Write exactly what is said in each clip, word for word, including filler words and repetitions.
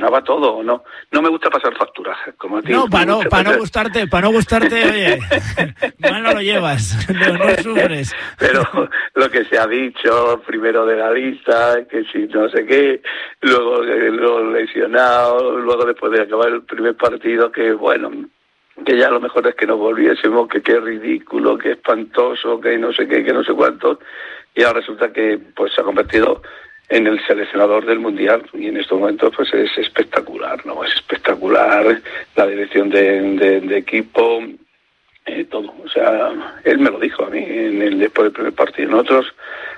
solucionaba todo, ¿no? No me gusta pasar facturas, como a ti. No, para no, para no gustarte, para no gustarte, oye, mal no lo llevas, no, no sufres. Pero lo que se ha dicho, primero de la lista, que si no sé qué, luego lo lesionado, luego después de acabar el primer partido, que bueno, que ya lo mejor es que nos volviésemos, que qué ridículo, que espantoso, que no sé qué, que no sé cuánto, y ahora resulta que pues se ha convertido en el seleccionador del Mundial, y en estos momentos pues es espectacular, ¿no? Es espectacular la dirección de, de, de equipo, eh, todo. O sea, él me lo dijo a mí en el, después del primer partido. Nosotros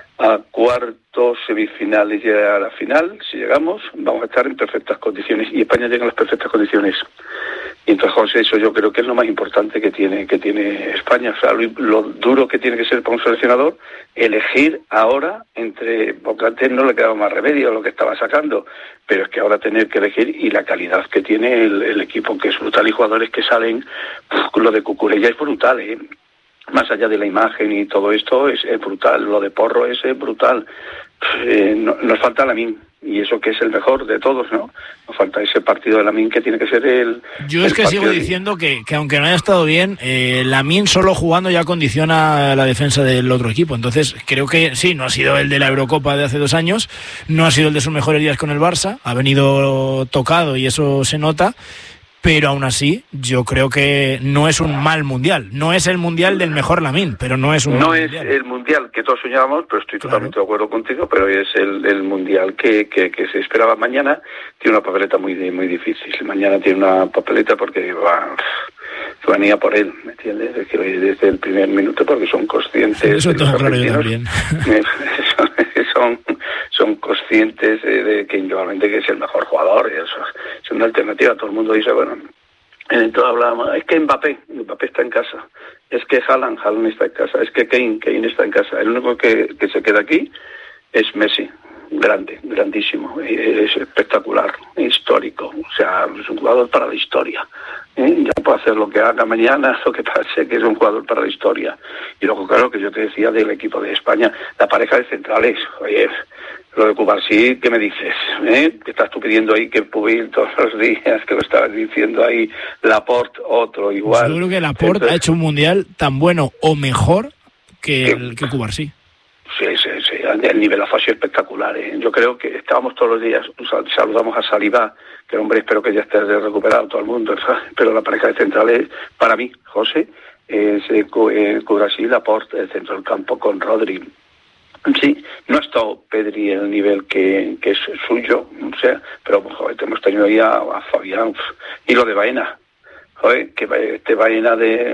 a cuartos, semifinales y a la final, si llegamos, vamos a estar en perfectas condiciones, y España llega en las perfectas condiciones. Y entonces, José, eso yo creo que es lo más importante que tiene que tiene España. O sea, lo, lo duro que tiene que ser para un seleccionador elegir ahora entre, porque antes no le quedaba más remedio a lo que estaba sacando, pero es que ahora tener que elegir, y la calidad que tiene el, el equipo, que es brutal, y jugadores que salen, uf, lo de Cucurella es brutal, ¿eh? Más allá de la imagen y todo esto, es, es brutal. Lo de Porro es, es brutal. Eh, no, nos falta Lamine, y eso que es el mejor de todos, ¿no? Nos falta ese partido de Lamine, que tiene que ser el... Yo es el que sigo de... diciendo que, que aunque no haya estado bien, eh, Lamine solo jugando ya condiciona la defensa del otro equipo. Entonces creo que sí, no ha sido el de la Eurocopa de hace dos años, no ha sido el de sus mejores días con el Barça, ha venido tocado y eso se nota. Pero aún así, yo creo que no es un mal mundial. No es el mundial del mejor Lamine, pero no es un No mal es mundial. el mundial que todos soñábamos, pero estoy Claro. totalmente de acuerdo contigo, pero es el, el mundial que, que, que se esperaba. Mañana tiene una papeleta muy muy difícil. Mañana tiene una papeleta porque va, se van a ir a por él, ¿me entiendes? Es que desde el primer minuto, porque son conscientes... Eso de los tengo claro yo también. son, son, son conscientes de, de que indudablemente que es el mejor jugador, y eso es una alternativa. Todo el mundo dice, bueno, entonces hablábamos, es que Mbappé, Mbappé está en casa, es que Haaland, Haaland está en casa, es que Kane, Kane está en casa. El único que, que se queda aquí es Messi, grande, grandísimo, es espectacular, histórico, o sea, es un jugador para la historia. ¿Eh? Ya puede hacer lo que haga mañana, lo que pase, que es un jugador para la historia. Y luego, claro, que yo te decía del equipo de España, la pareja de centrales, oye, lo de Cubarsí, ¿qué me dices? ¿Eh? Que estás tú pidiendo ahí que Pubil todos los días, que lo estabas diciendo ahí, Laporte, otro igual. Yo creo que Laporte Entonces, ha hecho un mundial tan bueno o mejor que, el, que Cubarsí. Sí, sí, sí, el nivel ha sido espectacular, ¿eh? Yo creo que estábamos todos los días, saludamos a Saliba, que hombre, espero que ya esté recuperado todo el mundo, ¿sabes? Pero la pareja de centrales, para mí, José, es eh, Cubarsí, Laporte, el centro del campo con Rodri. Sí, no ha estado Pedri en el nivel que, que es suyo, o sea, pero joder, hemos tenido ahí a, a Fabián, y lo de Baena, joder, que este Baena de...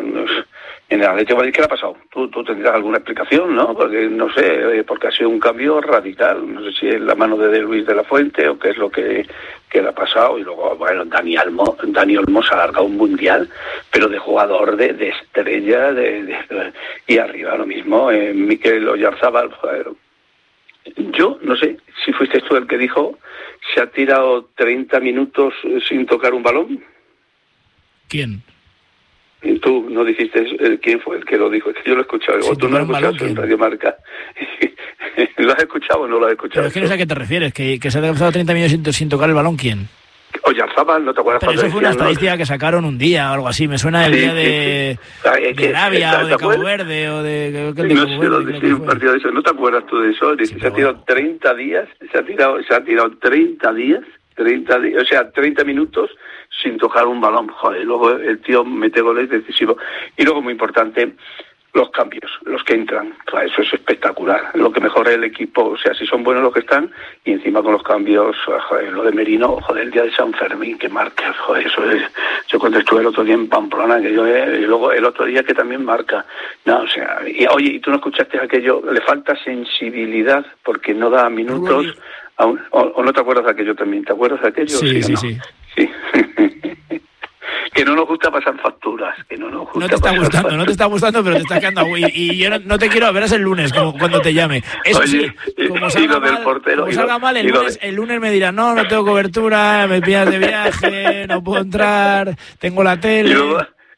En el Atlético de Madrid, ¿qué le ha pasado? ¿Tú, tú tendrás alguna explicación, ¿no? Porque, no sé, porque ha sido un cambio radical. No sé si es la mano de, de Luis de la Fuente o qué es lo que, que le ha pasado. Y luego, bueno, Dani Olmo, Dani Olmo se ha alargado un mundial, pero de jugador, de, de estrella, de, de, de y arriba lo mismo, eh, Mikel Oyarzabal. Joder. Yo, no sé, si fuiste tú el que dijo, ¿se ha tirado treinta minutos sin tocar un balón? ¿Quién? Y tú no dijiste eh, quién fue el que lo dijo, es que yo lo he escuchado, o tú no lo has escuchado en Radio Marca. ¿Lo has escuchado o no lo has escuchado? Pero es que no sé a qué te refieres, que, que se ha pasado treinta minutos sin, sin tocar el balón, ¿quién? Oyarzabal, ¿no te acuerdas? Pero eso fue una estadística ¿no? que sacaron un día o algo así, me suena el sí, día de, sí, sí. de Arabia o de Cabo Verde o de... ¿qué, no sé, lo de, sí, un partido de eso. ¿No te acuerdas tú de eso? Sí, se ha tirado bueno. treinta días, se ha tirado, se ha tirado treinta días, treinta días, o sea, treinta minutos sin tocar un balón, joder, luego el tío mete goles decisivos. Y luego, muy importante, los cambios, los que entran, claro, eso es espectacular, lo que mejora el equipo, o sea, si son buenos los que están, y encima con los cambios, joder, lo de Merino, joder, el día de San Fermín, que marca, joder, eso es, yo cuando estuve el otro día en Pamplona, que yo, eh, y luego el otro día que también marca, no, o sea, y oye, y tú no escuchaste aquello, le falta sensibilidad, porque no da minutos, a un, o, o no te acuerdas de aquello también, ¿te acuerdas de aquello? Sí, sí, no? sí. Sí. Que no nos gusta pasar facturas, que no nos gusta. No te está gustando, facturas. no te está gustando, pero te está quedando. Y, y yo no, no te quiero, verás el lunes como, cuando te llame. Eso Oye, sí, como y salga lo del mal, portero, como y salga lo, mal el, y lo lunes, de... el lunes me dirán, no, no tengo cobertura, me pillas de viaje, no puedo entrar, tengo la tele. Y luego,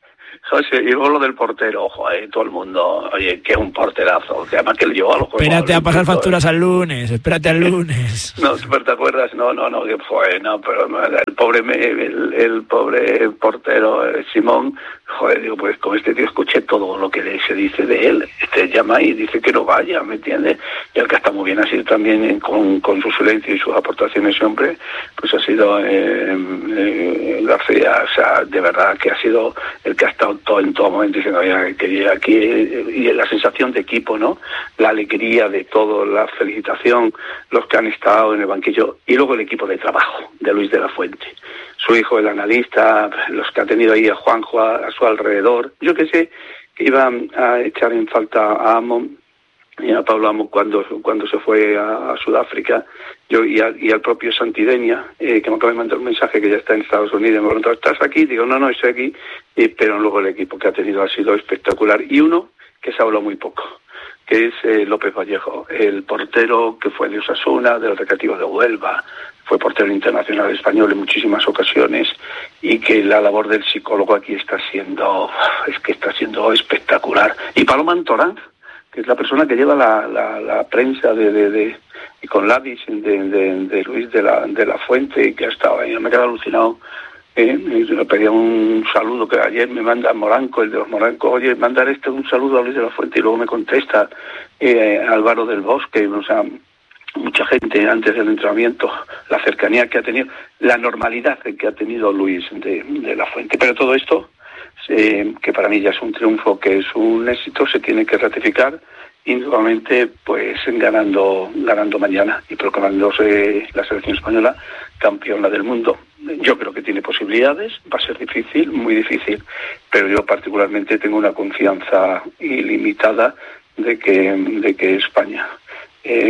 José, y luego lo del portero, ojo, eh, todo el mundo, oye, que es un porterazo, que además que le llevó a los juegos. Espérate a pasar facturas al lunes, espérate al lunes. No, pero ¿te acuerdas? No, no, no, que fue, no, pero el pobre, el, el pobre portero, eh, Simón, joder, digo, pues con este tío escuché todo lo que se dice de él, este llama y dice que no vaya, ¿me entiendes? Y el que está muy bien ha sido también eh, con, con su silencio y sus aportaciones siempre, pues ha sido eh, eh, García, o sea, de verdad que ha sido el que ha estado todo en todo momento diciendo que quería aquí, y la sensación de equipo, ¿no? La alegría de todo, la felicitación, los que han estado en el banquillo, y luego el equipo de trabajo de Luis de la Fuente, su hijo el analista, los que ha tenido ahí a Juanjo a, a su alrededor. Yo que sé que iba a echar en falta a Amon y a Pablo Amo cuando cuando se fue a, a Sudáfrica, yo y, a, y al propio Santidenia, eh, que me acaba de mandar un mensaje que ya está en Estados Unidos, me preguntó, ¿estás aquí? Digo, no, no, estoy aquí, eh, pero luego el equipo que ha tenido ha sido espectacular, y uno que se habló muy poco, que es eh, López Vallejo, el portero que fue de Osasuna, del Recreativo de Huelva, fue portero internacional español en muchísimas ocasiones, y que la labor del psicólogo aquí está siendo, es que está siendo espectacular. Y Paloma Antorán, que es la persona que lleva la, la, la prensa de, de, de y con Ladis de, de, de Luis de la, de la Fuente, que ha estado ahí, me he quedado alucinado. Eh, le pedía un saludo, que ayer me manda Moranco, el de los Morancos, oye, mandar este un saludo a Luis de la Fuente, y luego me contesta eh, Álvaro del Bosque, o sea, mucha gente antes del entrenamiento, la cercanía que ha tenido, la normalidad que ha tenido Luis de, de la Fuente. Pero todo esto, eh, que para mí ya es un triunfo, que es un éxito, se tiene que ratificar, y nuevamente pues ganando ganando mañana y proclamándose la selección española campeona del mundo. Yo creo que tiene posibilidades, va a ser difícil, muy difícil, pero yo particularmente tengo una confianza ilimitada de que de que España. Eh,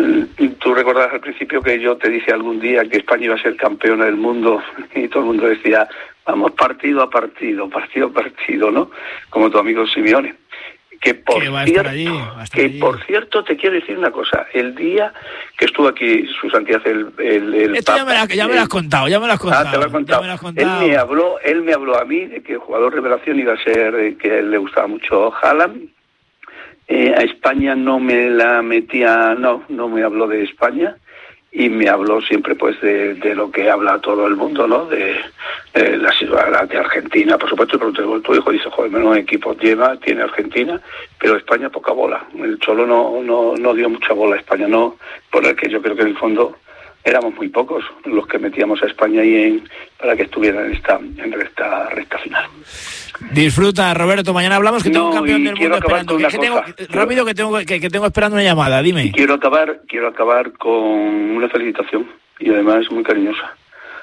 tú recordarás al principio que yo te dije algún día que España iba a ser campeona del mundo, y todo el mundo decía, vamos partido a partido, partido a partido, ¿no? Como tu amigo Simeone. Que por que va cierto, allí, que allí. por cierto te quiero decir una cosa, el día que estuvo aquí su santidad el, el, el Esto Papa, ya me, la, ya me lo has contado, ya me lo has contado. Ah, te lo he contado. Ya me lo has contado. Él me habló, él me habló a mí de que el jugador revelación iba a ser, eh, que a él le gustaba mucho Haaland. Eh, a España no me la metía, no, no me habló de España, y me habló siempre pues de, de lo que habla todo el mundo, ¿no? De eh, la situación de Argentina, por supuesto, pero tu hijo dice, joder, menos equipos lleva, tiene Argentina, pero España poca bola. El Cholo no, no, no dio mucha bola a España, no, por el que yo creo que en el fondo éramos muy pocos los que metíamos a España ahí en, para que estuviera en esta, en esta recta final. Disfruta, Roberto, mañana hablamos, que tengo no, un campeón del mundo esperando. Que, que tengo, rápido, que tengo, que, que tengo esperando una llamada, dime. Quiero acabar, quiero acabar con una felicitación, y además muy cariñosa,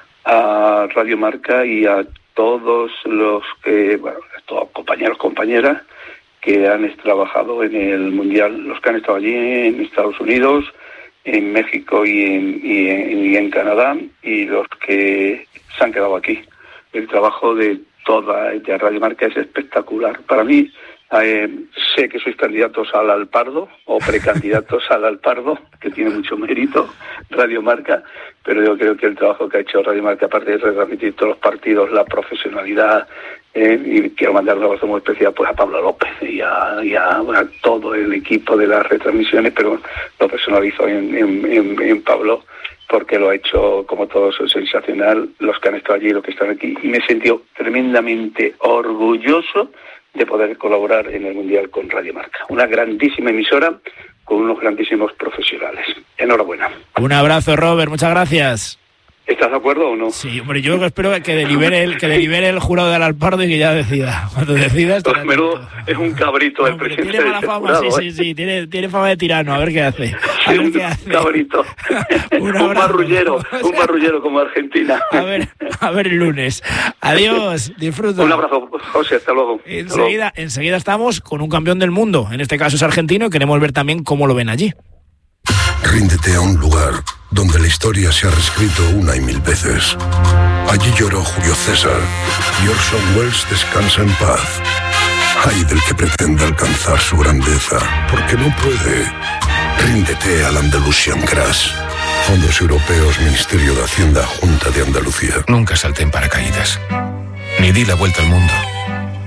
a Radio Marca y a todos los que, bueno, a todos compañeros, compañeras, que han trabajado en el Mundial, los que han estado allí en Estados Unidos, en México y en, y en, y en Canadá, y los que se han quedado aquí. El trabajo de toda de Radio Marca es espectacular. Para mí, eh, sé que sois candidatos al Alpardo o precandidatos al Alpardo, que tiene mucho mérito Radio Marca, pero yo creo que el trabajo que ha hecho Radio Marca, aparte de retransmitir todos los partidos, la profesionalidad, eh, y quiero mandar un abrazo muy especial pues a Pablo López y a, y a, a todo el equipo de las retransmisiones, pero lo personalizo en, en, en, en Pablo, porque lo ha hecho, como todos, sensacional, los que han estado allí y los que están aquí. Y me he sentido tremendamente orgulloso de poder colaborar en el Mundial con Radio Marca. Una grandísima emisora con unos grandísimos profesionales. Enhorabuena. Un abrazo, Robert, muchas gracias. ¿Estás de acuerdo o no? Sí, hombre, yo espero que delibere el, que delibere el jurado del Alpardo y que ya decida. Cuando decida... Pues menudo, es un cabrito el hombre, presidente. Tiene mala fama, jurado, sí, ¿eh? sí, sí, tiene, tiene fama de tirano, a ver qué hace. A Sí, ver un qué hace. cabrito. un, un marrullero, un marrullero como Argentina. A ver, a ver el lunes. Adiós, disfruta. Un abrazo, José, hasta luego. Enseguida, hasta luego. enseguida estamos con un campeón del mundo, en este caso es argentino, y queremos ver también cómo lo ven allí. Ríndete a un lugar donde la historia se ha reescrito una y mil veces. Allí lloró Julio César y Orson Welles descansa en paz. Ay del que pretenda alcanzar su grandeza, porque no puede. Ríndete al Andalusian Crash. Fondos Europeos, Ministerio de Hacienda, Junta de Andalucía. Nunca salté en paracaídas, ni di la vuelta al mundo,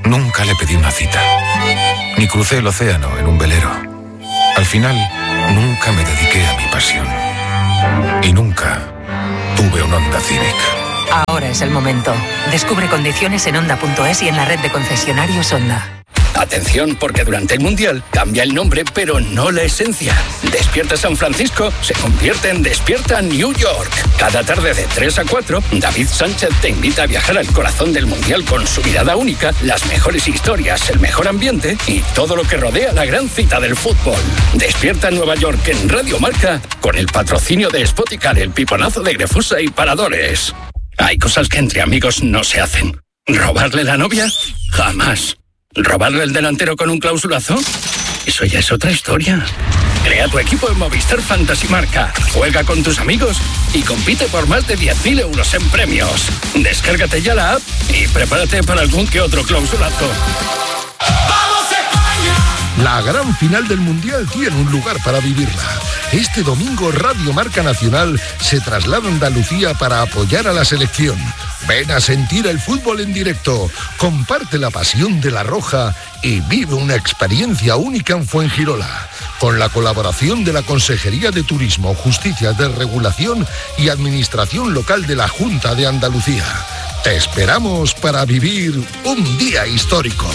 Nunca le pedí una cita, ni crucé el océano en un velero. Al final, nunca me dediqué a mi pasión. Y nunca tuve un Honda Civic. Ahora es el momento. Descubre condiciones en Honda punto es y en la red de concesionarios Honda. Atención, porque durante el Mundial cambia el nombre, pero no la esencia. Despierta San Francisco se convierte en Despierta New York. Cada tarde de tres a cuatro, David Sánchez te invita a viajar al corazón del Mundial con su mirada única, las mejores historias, el mejor ambiente y todo lo que rodea la gran cita del fútbol. Despierta Nueva York en Radio Marca con el patrocinio de Spoticar, el piponazo de Grefusa y Paradores. Hay cosas que entre amigos no se hacen. ¿Robarle la novia? Jamás. ¿Robarle el delantero con un clausulazo? Eso ya es otra historia. Crea tu equipo en Movistar Fantasy Marca. Juega con tus amigos y compite por más de diez mil euros en premios. Descárgate ya la app y prepárate para algún que otro clausulazo. ¡Vamos España! La gran final del Mundial tiene un lugar para vivirla. Este domingo Radio Marca Nacional se traslada a Andalucía para apoyar a la selección. Ven a sentir el fútbol en directo, comparte la pasión de la Roja y vive una experiencia única en Fuengirola. Con la colaboración de la Consejería de Turismo, Justicia de Regulación y Administración Local de la Junta de Andalucía. Te esperamos para vivir un día histórico.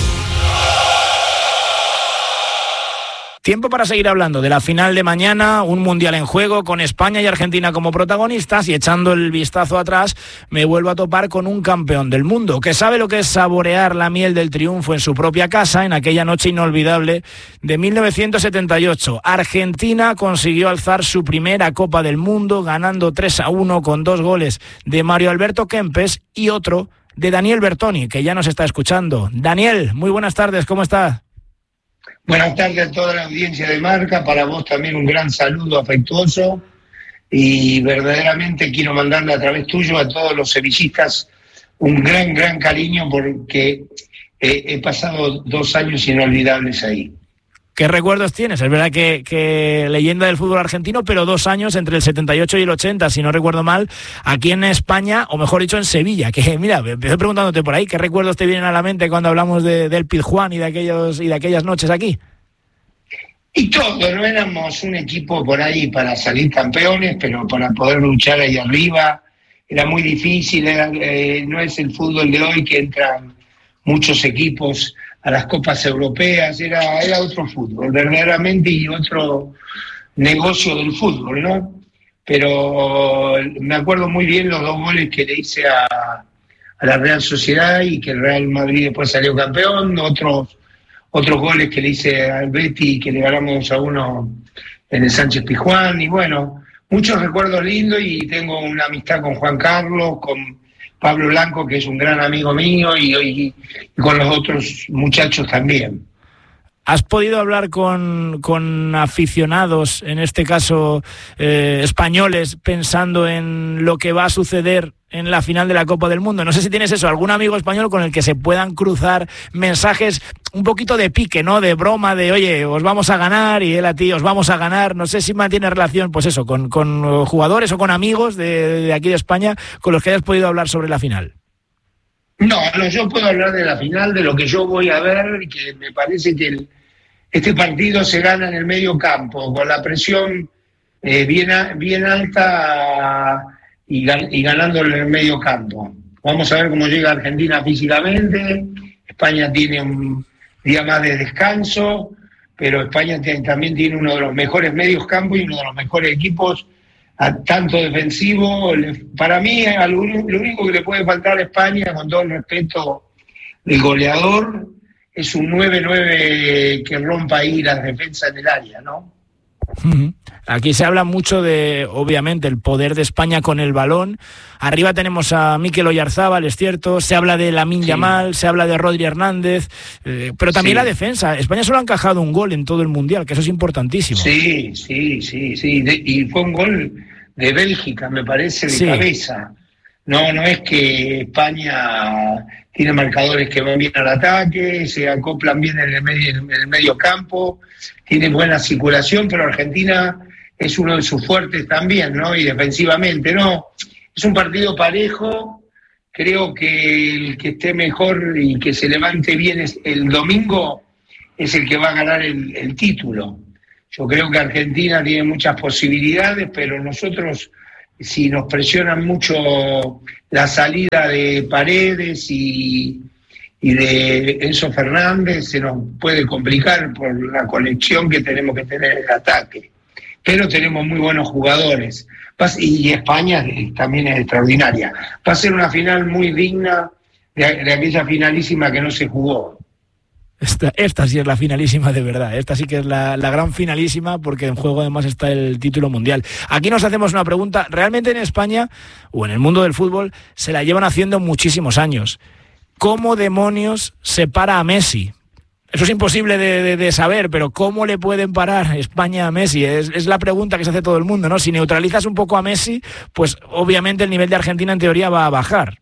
Tiempo para seguir hablando de la final de mañana, un mundial en juego con España y Argentina como protagonistas, y echando el vistazo atrás me vuelvo a topar con un campeón del mundo que sabe lo que es saborear la miel del triunfo en su propia casa en aquella noche inolvidable de mil novecientos setenta y ocho. Argentina consiguió alzar su primera Copa del Mundo ganando tres a uno con dos goles de Mario Alberto Kempes y otro de Daniel Bertoni, que ya nos está escuchando. Daniel, muy buenas tardes, ¿cómo está? Buenas tardes a toda la audiencia de Marca, para vos también un gran saludo afectuoso y verdaderamente quiero mandarle a través tuyo a todos los sevillistas un gran, gran cariño porque eh, he pasado dos años inolvidables ahí. ¿Qué recuerdos tienes? Es verdad que, que leyenda del fútbol argentino, pero dos años entre el setenta y ocho y el ochenta, si no recuerdo mal, aquí en España, o mejor dicho en Sevilla, que mira, empecé preguntándote por ahí, ¿qué recuerdos te vienen a la mente cuando hablamos de, del Pizjuán y de aquellos y de aquellas noches aquí? Y todo, no éramos un equipo por ahí para salir campeones, pero para poder luchar ahí arriba era muy difícil, era, eh, no es el fútbol de hoy que entran muchos equipos a las copas europeas, era, era otro fútbol, verdaderamente, y otro negocio del fútbol, ¿no? Pero me acuerdo muy bien los dos goles que le hice a, a la Real Sociedad y que el Real Madrid después salió campeón, otros otros goles que le hice al Betis que le ganamos dos a uno en el Sánchez Pizjuán, y bueno, muchos recuerdos lindos, y tengo una amistad con Juan Carlos, con Pablo Blanco, que es un gran amigo mío, y, y, y con los otros muchachos también. ¿Has podido hablar con, con aficionados, en este caso eh, españoles, pensando en lo que va a suceder en la final de la Copa del Mundo? No sé si tienes eso, algún amigo español con el que se puedan cruzar mensajes un poquito de pique, ¿no? De broma, de oye, os vamos a ganar, y él a ti, os vamos a ganar. No sé si mantiene relación, pues eso, con, con jugadores o con amigos de, de aquí de España con los que hayas podido hablar sobre la final. No, no, yo puedo hablar de la final, de lo que yo voy a ver, que me parece que el, este partido se gana en el medio campo, con la presión eh, bien, bien alta y, y ganándolo en el medio campo. Vamos a ver cómo llega Argentina físicamente. España tiene un día más de descanso, pero España tiene, también tiene uno de los mejores medios campos y uno de los mejores equipos, a, tanto defensivo. Para mí, lo, lo único que le puede faltar a España, con todo el respeto del goleador, es un nueve nueve que rompa ahí las defensas del área, ¿no? Aquí se habla mucho de, obviamente, el poder de España con el balón. Arriba tenemos a Mikel Oyarzabal, es cierto, se habla de Lamine Yamal, sí. Se habla de Rodri Hernández, eh, pero también sí. La defensa. España solo ha encajado un gol en todo el Mundial, que eso es importantísimo. Sí, sí, sí, sí, de, y fue un gol de Bélgica, me parece, de sí. cabeza. No, no es que España tiene marcadores que van bien al ataque, se acoplan bien en el medio, en el medio campo, tiene buena circulación, pero Argentina es uno de sus fuertes también, ¿no? Y defensivamente, ¿no? Es un partido parejo, creo que el que esté mejor y que se levante bien el domingo es el que va a ganar el, el título. Yo creo que Argentina tiene muchas posibilidades, pero nosotros, si nos presionan mucho la salida de Paredes y, y de Enzo Fernández, se nos puede complicar por la conexión que tenemos que tener en el ataque. Pero tenemos muy buenos jugadores. Y España también es extraordinaria. Va a ser una final muy digna de, de aquella finalísima que no se jugó. Esta, esta sí es la finalísima de verdad, esta sí que es la, la gran finalísima, porque en juego además está el título mundial. Aquí nos hacemos una pregunta, realmente en España o en el mundo del fútbol se la llevan haciendo muchísimos años. ¿Cómo demonios se para a Messi? Eso es imposible de, de, de saber, pero ¿cómo le pueden parar España a Messi? Es, es la pregunta que se hace todo el mundo, ¿no? Si neutralizas un poco a Messi, pues obviamente el nivel de Argentina en teoría va a bajar.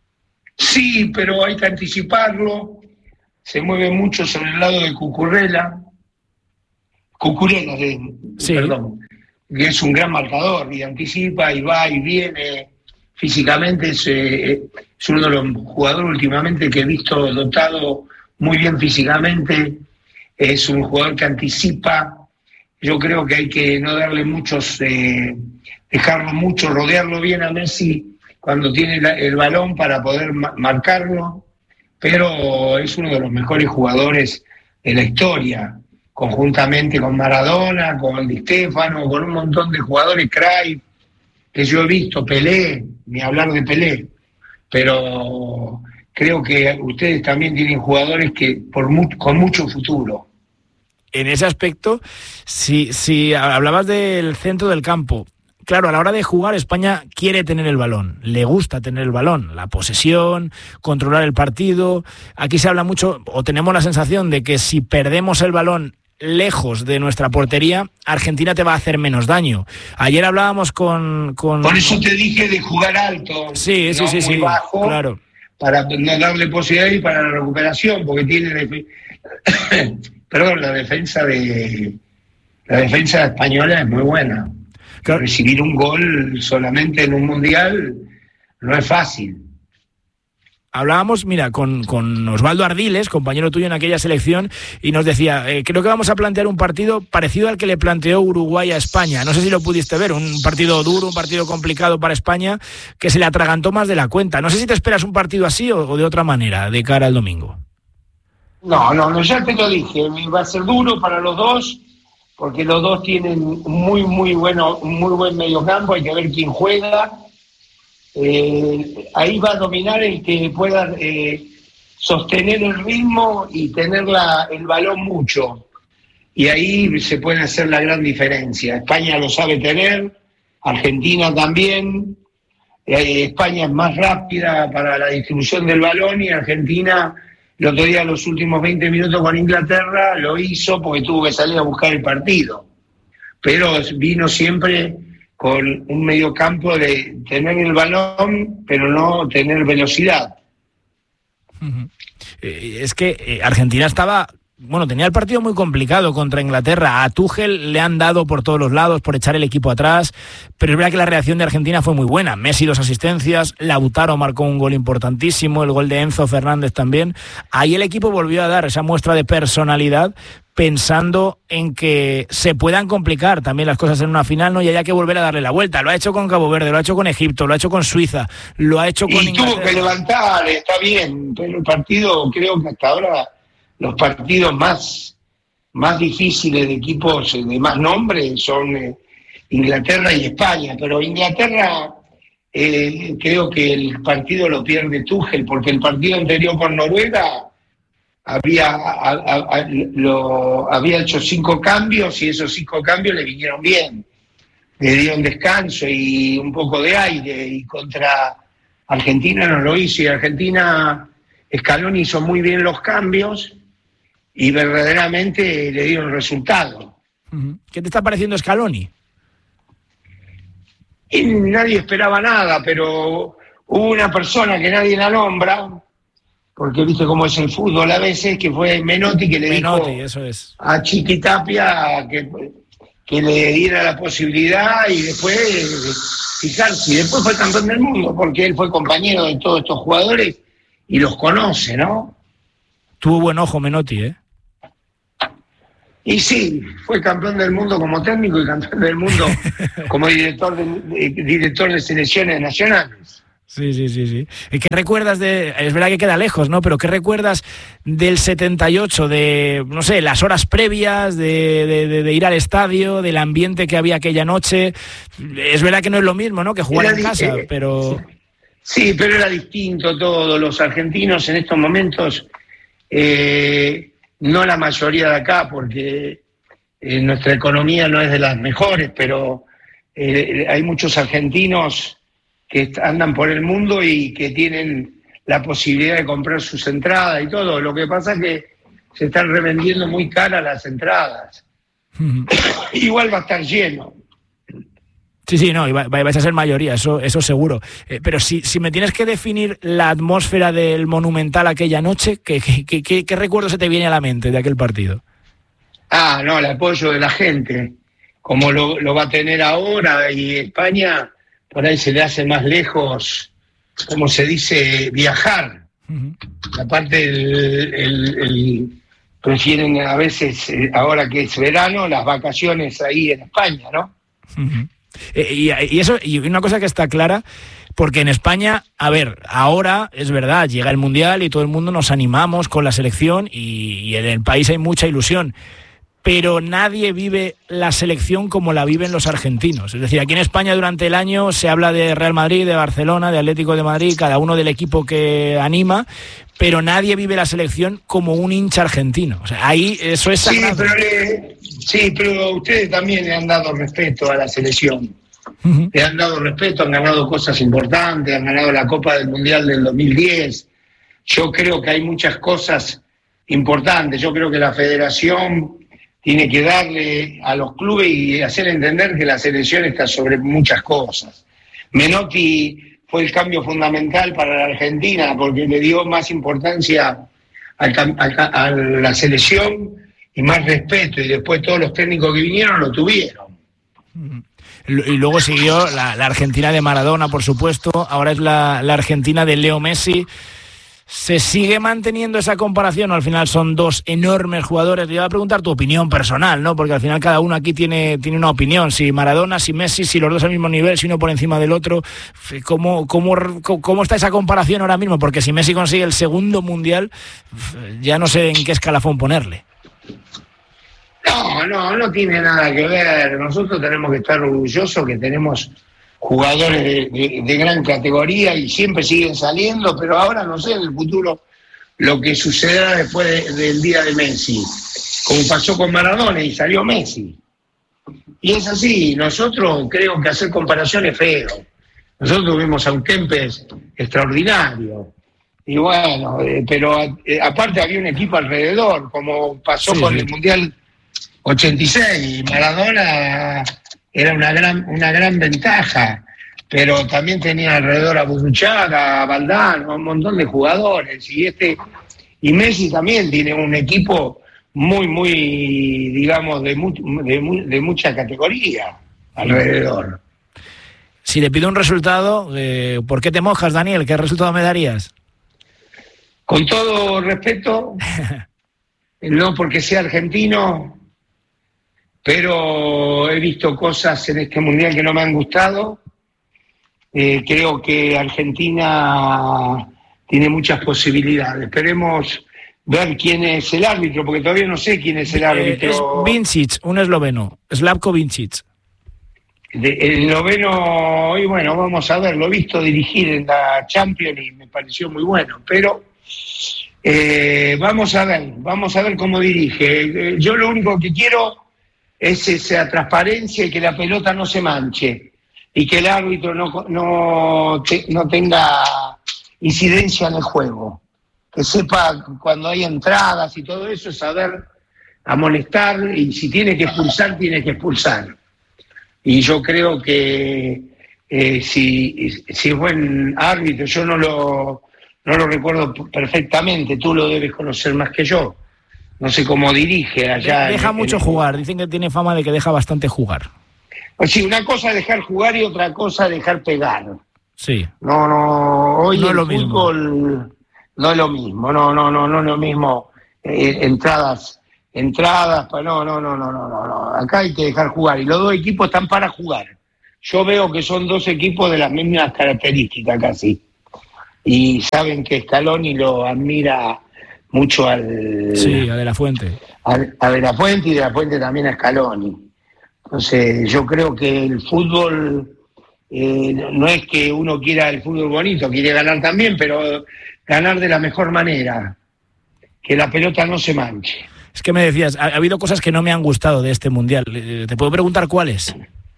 Sí, pero hay que anticiparlo. Se mueve mucho sobre el lado de Cucurella, Cucurella, de, sí. perdón, que es un gran marcador y anticipa y va y viene. Físicamente es, eh, es uno de los jugadores últimamente que he visto dotado muy bien físicamente. Es un jugador que anticipa. Yo creo que hay que no darle muchos, eh, dejarlo mucho, rodearlo bien a Messi cuando tiene la, el balón para poder ma- marcarlo. Pero es uno de los mejores jugadores de la historia, conjuntamente con Maradona, con Di Stéfano, con un montón de jugadores, Cruyff, que yo he visto, Pelé, ni hablar de Pelé, pero creo que ustedes también tienen jugadores que por mu- con mucho futuro. En ese aspecto, si, si hablabas del centro del campo, claro, a la hora de jugar España quiere tener el balón, le gusta tener el balón, la posesión, controlar el partido. Aquí se habla mucho, o tenemos la sensación de que si perdemos el balón lejos de nuestra portería, Argentina te va a hacer menos daño. Ayer hablábamos con... con... Por eso te dije de jugar alto, sí, sí, no sí, muy sí, bajo, claro, para no darle posibilidad y para la recuperación, porque tiene... Def... Perdón, la defensa de... La defensa española es muy buena. Claro. Recibir un gol solamente en un mundial no es fácil. Hablábamos, mira, con, con Osvaldo Ardiles, compañero tuyo en aquella selección, y nos decía, eh, creo que vamos a plantear un partido parecido al que le planteó Uruguay a España. No sé si lo pudiste ver, un partido duro, un partido complicado para España, que se le atragantó más de la cuenta. No sé si te esperas un partido así o, o de otra manera, de cara al domingo. No, no, no, ya te lo dije, va a ser duro para los dos, porque los dos tienen muy, muy bueno, muy buen mediocampo, hay que ver quién juega. Eh, ahí va a dominar el que pueda eh, sostener el ritmo y tener la, el balón mucho. Y ahí se puede hacer la gran diferencia. España lo sabe tener, Argentina también. Eh, España es más rápida para la distribución del balón y Argentina... El otro día, los últimos veinte minutos con Inglaterra, lo hizo porque tuvo que salir a buscar el partido. Pero vino siempre con un mediocampo de tener el balón, pero no tener velocidad. Uh-huh. Eh, es que eh, Argentina estaba... Bueno, tenía el partido muy complicado contra Inglaterra. A Tuchel le han dado por todos los lados por echar el equipo atrás, pero es verdad que la reacción de Argentina fue muy buena. Messi dos asistencias, Lautaro marcó un gol importantísimo, el gol de Enzo Fernández también. Ahí el equipo volvió a dar esa muestra de personalidad, pensando en que se puedan complicar también las cosas en una final, no y haya que volver a darle la vuelta. Lo ha hecho con Cabo Verde, lo ha hecho con Egipto, lo ha hecho con Suiza, lo ha hecho con y Inglaterra. Tuvo que levantar, está bien, pero el partido creo que hasta ahora... Los partidos más, más difíciles de equipos de más nombre son eh, Inglaterra y España, pero Inglaterra eh, creo que el partido lo pierde Tuchel, porque el partido anterior con Noruega había, a, a, a, lo, había hecho cinco cambios y esos cinco cambios le vinieron bien, le dieron descanso y un poco de aire, y contra Argentina no lo hizo, y Argentina, Scaloni hizo muy bien los cambios y verdaderamente le dieron resultado. ¿Qué te está pareciendo Scaloni? Y nadie esperaba nada, pero hubo una persona que nadie la nombra, porque viste cómo es el fútbol a veces, que fue Menotti, que le Menotti, dijo eso es. a Chiqui Tapia que, que le diera la posibilidad y después eh, fijarse. Y después fue campeón del mundo, porque él fue compañero de todos estos jugadores y los conoce, ¿no? Tuvo buen ojo Menotti, ¿eh? Y sí, fue campeón del mundo como técnico y campeón del mundo como director de, de, director de selecciones nacionales. Sí, sí, sí, sí. ¿Qué recuerdas de...? Es verdad que queda lejos, ¿no? Pero ¿qué recuerdas del setenta y ocho? De, no sé, las horas previas, de, de, de, de ir al estadio, del ambiente que había aquella noche. Es verdad que no es lo mismo, ¿no? Que jugar era en casa, eh, pero... Sí, pero era distinto todo. Los argentinos en estos momentos, eh, no la mayoría de acá, porque eh, nuestra economía no es de las mejores, pero eh, hay muchos argentinos que andan por el mundo y que tienen la posibilidad de comprar sus entradas y todo. Lo que pasa es que se están revendiendo muy caras las entradas. Uh-huh. Igual va a estar lleno. Sí, sí, no, y vais a ser mayoría, eso, eso seguro. Eh, pero si, si me tienes que definir la atmósfera del Monumental aquella noche, ¿qué, qué, qué, qué recuerdo se te viene a la mente de aquel partido? Ah, no, el apoyo de la gente, como lo, lo va a tener ahora, y España por ahí se le hace más lejos, como se dice, viajar. Uh-huh. Aparte, el, el, el, prefieren a veces, ahora que es verano, las vacaciones ahí en España, ¿no? Uh-huh. Eh, y, y eso, y una cosa que está clara, porque en España, a ver, ahora es verdad, llega el Mundial y todo el mundo nos animamos con la selección y, y en el país hay mucha ilusión, pero nadie vive la selección como la viven los argentinos. Es decir, aquí en España durante el año se habla de Real Madrid, de Barcelona, de Atlético de Madrid, cada uno del equipo que anima, pero nadie vive la selección como un hincha argentino. O sea, ahí eso es sagrado. Sí, pero, le, sí, pero ustedes también le han dado respeto a la selección. Uh-huh. Le han dado respeto, han ganado cosas importantes, han ganado la Copa del Mundial del dos mil diez. Yo creo que hay muchas cosas importantes. Yo creo que la federación tiene que darle a los clubes y hacer entender que la selección está sobre muchas cosas. Menotti fue el cambio fundamental para la Argentina porque le dio más importancia al, al, a la selección y más respeto, y después todos los técnicos que vinieron lo tuvieron. Y luego siguió la, la Argentina de Maradona, por supuesto, ahora es la, la Argentina de Leo Messi. ¿Se sigue manteniendo esa comparación o al final son dos enormes jugadores? Te iba a preguntar tu opinión personal, ¿no? Porque al final cada uno aquí tiene, tiene una opinión. Si Maradona, si Messi, si los dos al mismo nivel, si uno por encima del otro. ¿Cómo, cómo, cómo está esa comparación ahora mismo? Porque si Messi consigue el segundo mundial, ya no sé en qué escalafón ponerle. No, no, no tiene nada que ver. Nosotros tenemos que estar orgullosos que tenemos jugadores de, de, de gran categoría y siempre siguen saliendo, pero ahora no sé en el futuro lo que sucederá después de, del día de Messi, como pasó con Maradona y salió Messi. Y es así, nosotros creo que hacer comparaciones es feo. Nosotros tuvimos a un Kempes extraordinario, y bueno, eh, pero eh, aparte había un equipo alrededor, como pasó sí, con sí. el Mundial ochenta y seis, Maradona era una gran una gran ventaja, pero también tenía alrededor a Burruchaga, a Valdano, un montón de jugadores, y este y Messi también tiene un equipo muy, muy, digamos, de, mu, de, de mucha categoría alrededor. Si le pido un resultado, eh, ¿por qué te mojas, Daniel? ¿Qué resultado me darías? Con todo respeto, no porque sea argentino, pero he visto cosas en este mundial que no me han gustado. Eh, creo que Argentina tiene muchas posibilidades. Esperemos ver quién es el árbitro, porque todavía no sé quién es el árbitro. Eh, es Vincic, un esloveno, Slavko Vincic. De, el esloveno, y bueno, vamos a ver, lo he visto dirigir en la Champions y me pareció muy bueno, pero eh, vamos a ver, vamos a ver cómo dirige. Eh, yo lo único que quiero es esa transparencia y que la pelota no se manche y que el árbitro no, no, te, no tenga incidencia en el juego, que sepa cuando hay entradas y todo eso, saber amonestar, y si tiene que expulsar, tiene que expulsar. Y yo creo que eh, si, si es buen árbitro, yo no lo, no lo recuerdo perfectamente, tú lo debes conocer más que yo, no sé cómo dirige allá. De, deja en, mucho en, jugar, dicen que tiene fama de que deja bastante jugar. Pues sí, una cosa es dejar jugar y otra cosa es dejar pegar. Sí. No, no, hoy no el es lo fútbol mismo. no es lo mismo, no, no, no, no es lo mismo. Eh, entradas, entradas, pa, no, no, no, no, no, no, no. Acá hay que dejar jugar y los dos equipos están para jugar. Yo veo que son dos equipos de las mismas características casi. Y saben que Scaloni lo admira mucho al... Sí, a De La Fuente. A, a De La Fuente y De La Fuente también a Scaloni. Entonces yo creo que el fútbol, eh, no es que uno quiera el fútbol bonito, quiere ganar también, pero ganar de la mejor manera, que la pelota no se manche. Es que me decías, ha, ha habido cosas que no me han gustado de este Mundial. ¿Te puedo preguntar cuáles?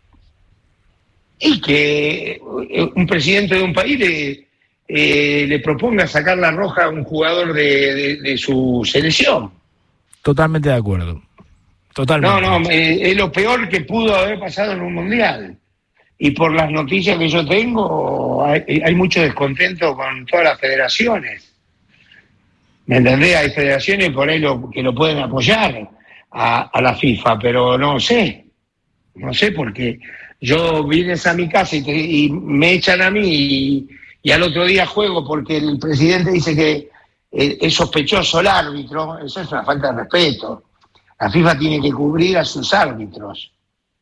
Y que un presidente de un país le, eh, le proponga sacar la roja a un jugador de, de, de su selección. Totalmente de acuerdo. Totalmente. No, no, eh, es lo peor que pudo haber pasado en un mundial. Y por las noticias que yo tengo, hay, hay mucho descontento con todas las federaciones. ¿Me entendés? Hay federaciones por ahí lo, que lo pueden apoyar a, a la FIFA, pero no sé. No sé, porque yo vienes a mi casa y, te, y me echan a mí y, y al otro día juego porque el presidente dice que eh, es sospechoso el árbitro. Eso es una falta de respeto. La FIFA tiene que cubrir a sus árbitros.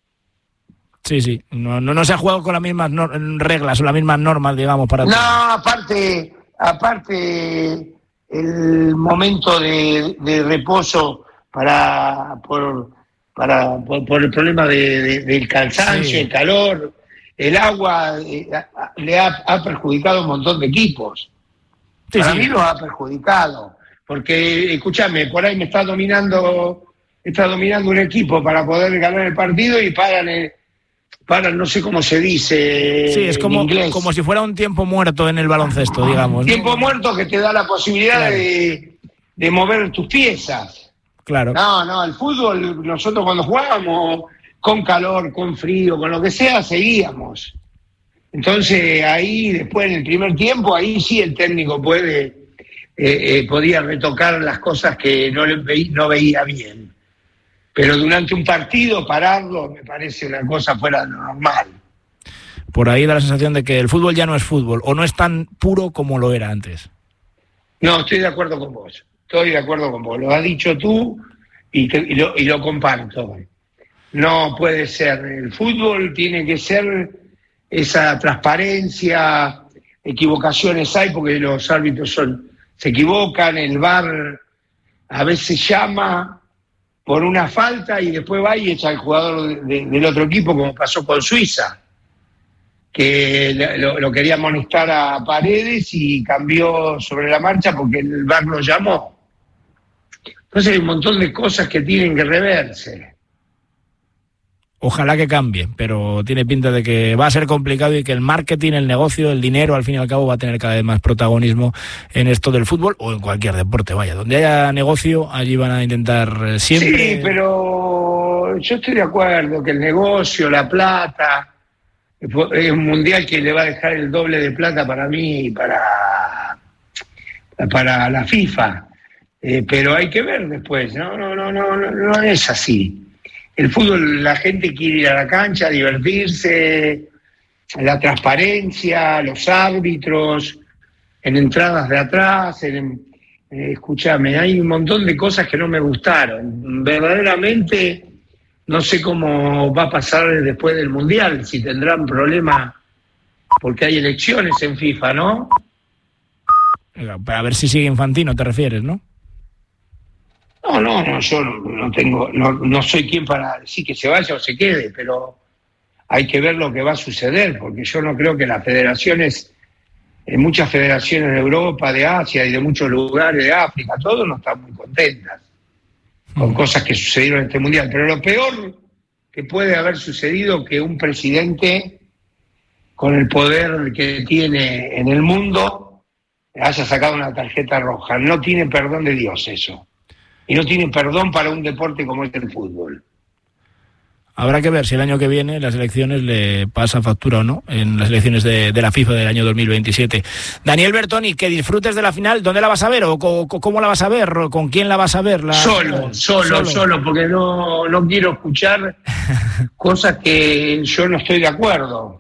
Sí, sí. No, no, no se ha jugado con las mismas no, reglas o las mismas normas, digamos, para... No, aparte, aparte el momento de, de reposo para por, para, por, por el problema de, de, del cansancio, sí. El calor, el agua, eh, le ha, ha perjudicado a un montón de equipos. Sí, para sí. mí lo ha perjudicado. Porque, escúchame, por ahí me está dominando... está dominando un equipo para poder ganar el partido y paran, el, paran no sé cómo se dice. Sí, es como, en inglés. Como si fuera un tiempo muerto en el baloncesto, digamos. Tiempo ¿no? muerto que te da la posibilidad claro. de, de mover tus piezas. Claro. No, no, el fútbol, nosotros cuando jugábamos con calor, con frío, con lo que sea, seguíamos. Entonces ahí, después en el primer tiempo, ahí sí el técnico puede, eh, eh, podía retocar las cosas que no, le ve, no veía bien. Pero durante un partido pararlo me parece una cosa fuera de lo normal. Por ahí da la sensación de que el fútbol ya no es fútbol, o no es tan puro como lo era antes. No, estoy de acuerdo con vos, estoy de acuerdo con vos. Lo has dicho tú y, te, y, lo, y lo comparto. No puede ser, el fútbol tiene que ser esa transparencia, equivocaciones hay porque los árbitros son, se equivocan, el V A R a veces llama por una falta y después va y echa al jugador de, de, del otro equipo, como pasó con Suiza, que lo, lo quería amonestar a Paredes y cambió sobre la marcha porque el V A R lo llamó. Entonces hay un montón de cosas que tienen que reverse. Ojalá que cambie, pero tiene pinta de que va a ser complicado y que el marketing, el negocio, el dinero, al fin y al cabo, va a tener cada vez más protagonismo en esto del fútbol o en cualquier deporte. Vaya, donde haya negocio, allí van a intentar siempre... Sí, pero yo estoy de acuerdo que el negocio, la plata, es un mundial que le va a dejar el doble de plata para mí y para, para la FIFA. Eh, pero hay que ver después, no, no, no, no, no, no es así. El fútbol, la gente quiere ir a la cancha, divertirse, la transparencia, los árbitros, en entradas de atrás, en, eh, escúchame, hay un montón de cosas que no me gustaron. Verdaderamente no sé cómo va a pasar después del Mundial, si tendrán problemas, porque hay elecciones en FIFA, ¿no? Para ver si sigue Infantino, te refieres, ¿no? No, no, no, yo no, no tengo, no, no soy quien para decir que se vaya o se quede, pero hay que ver lo que va a suceder, porque yo no creo que las federaciones, en muchas federaciones de Europa, de Asia y de muchos lugares de África, todos no están muy contentas con cosas que sucedieron en este Mundial. Pero lo peor que puede haber sucedido que un presidente con el poder que tiene en el mundo haya sacado una tarjeta roja. No tiene perdón de Dios eso. Y no tiene perdón para un deporte como es el fútbol. Habrá que ver si el año que viene las elecciones le pasa factura o no en las elecciones de, de la FIFA del año dos mil veintisiete. Daniel Bertoni, que disfrutes de la final. ¿Dónde la vas a ver? ¿O co- cómo la vas a ver? ¿O con quién la vas a ver? La... Solo, solo, solo, solo, porque no, no quiero escuchar cosas que yo no estoy de acuerdo.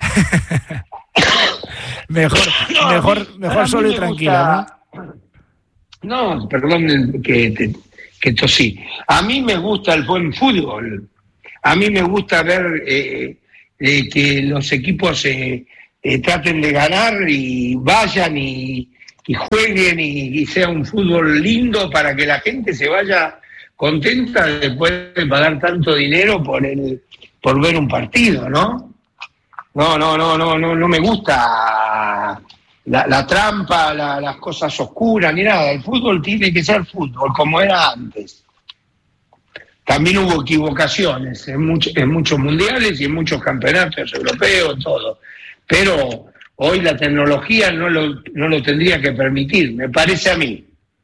mejor, no, mejor, mejor solo y tranquilo, gusta... ¿no? No, perdón que, que, que tosí. A mí me gusta el buen fútbol. A mí me gusta ver eh, eh, que los equipos eh, eh, traten de ganar y vayan y, y jueguen y, y sea un fútbol lindo para que la gente se vaya contenta después de pagar tanto dinero por el por ver un partido, ¿no? No, no, no, no, no, no me gusta la, la trampa, la, las cosas oscuras ni nada. El fútbol tiene que ser fútbol como era antes. También hubo equivocaciones en, much, en muchos mundiales y en muchos campeonatos europeos, todo. Pero hoy la tecnología no lo, no lo tendría que permitir, me parece a mí.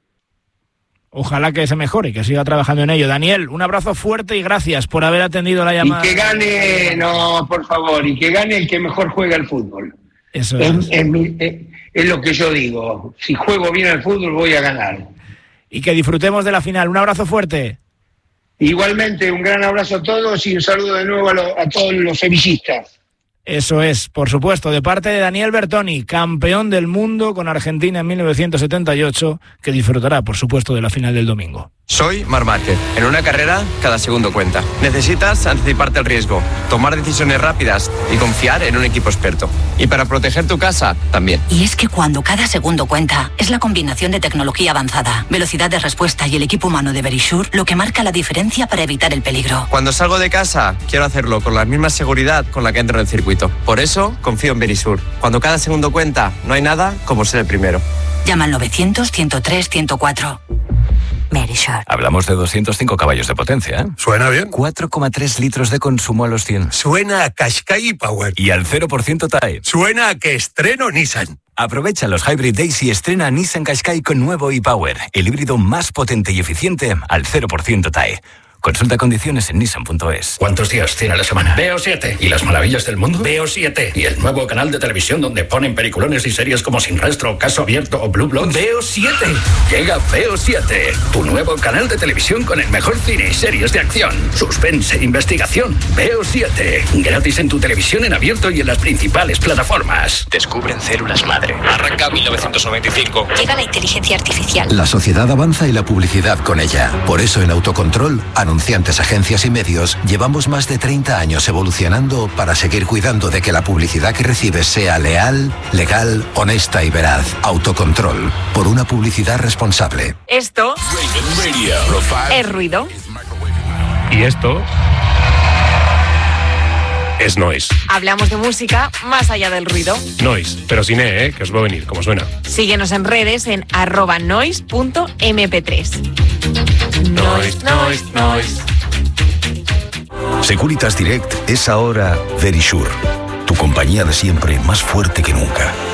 Ojalá que se mejore, que siga trabajando en ello. Daniel, un abrazo fuerte y gracias por haber atendido la llamada. Y que gane, no, por favor, y que gane el que mejor juega el fútbol. Eso es. Es, es, mi, es, es lo que yo digo. Si juego bien al fútbol voy a ganar. Y que disfrutemos de la final. Un abrazo fuerte. Igualmente, un gran abrazo a todos y un saludo de nuevo a, lo, a todos los sevillistas. Eso es, por supuesto, de parte de Daniel Bertoni, campeón del mundo con Argentina en mil novecientos setenta y ocho, que disfrutará, por supuesto, de la final del domingo. Soy Marc Márquez. En una carrera, cada segundo cuenta. Necesitas anticiparte al riesgo, tomar decisiones rápidas y confiar en un equipo experto. Y para proteger tu casa, también. Y es que cuando cada segundo cuenta, es la combinación de tecnología avanzada, velocidad de respuesta y el equipo humano de Verisure lo que marca la diferencia para evitar el peligro. Cuando salgo de casa, quiero hacerlo con la misma seguridad con la que entro en el circuito. Por eso, confío en Verisure. Cuando cada segundo cuenta, no hay nada como ser el primero. Llama al novecientos, ciento tres, ciento cuatro. Verisure. Hablamos de doscientos cinco caballos de potencia, ¿eh? ¿Suena bien? cuatro coma tres litros de consumo a los cien. Suena a Qashqai Power. Y al cero por ciento T A E. Suena a que estreno Nissan. Aprovecha los Hybrid Days y estrena Nissan Qashqai con nuevo e-Power, el híbrido más potente y eficiente al cero por ciento T A E. Consulta condiciones en nissan punto es. ¿Cuántos días tiene la semana? Veo siete. ¿Y las maravillas del mundo? Veo siete. ¿Y el nuevo canal de televisión donde ponen peliculones y series como Sin Rastro, Caso Abierto o Blue Bloods? Veo siete. Llega Veo siete, tu nuevo canal de televisión con el mejor cine y series de acción, suspense, investigación. Veo siete. Gratis en tu televisión en abierto y en las principales plataformas. Descubren células madre. Arranca mil novecientos noventa y cinco. Llega la inteligencia artificial. La sociedad avanza y la publicidad con ella. Por eso en Autocontrol, anunciantes, agencias y medios, llevamos más de treinta años evolucionando para seguir cuidando de que la publicidad que recibes sea leal, legal, honesta y veraz. Autocontrol, por una publicidad responsable. Esto es ruido. Y esto es noise. Hablamos de música más allá del ruido. Noise, pero sin E, ¿eh? Que os va a venir, como suena. Síguenos en redes en arroba noise punto eme pe tres. Noise, noise, noise. Securitas Direct es ahora Verisure, tu compañía de siempre más fuerte que nunca.